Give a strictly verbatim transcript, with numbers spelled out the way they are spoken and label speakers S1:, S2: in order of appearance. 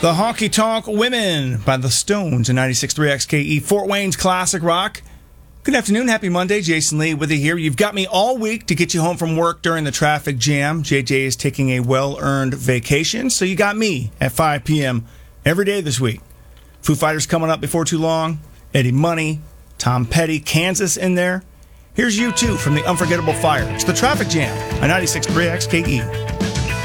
S1: The Honky Tonk Women by the Stones in ninety-six point three X K E, Fort Wayne's classic rock. Good afternoon, happy Monday. Jason Lee with you here. You've got me all week to get you home from work during the traffic jam. J J is taking a well-earned vacation, so you got me at five p.m. every day this week. Foo Fighters coming up before too long. Eddie Money, Tom Petty, Kansas in there. Here's U two from the Unforgettable Fire. It's the traffic jam on ninety-six point three X K E.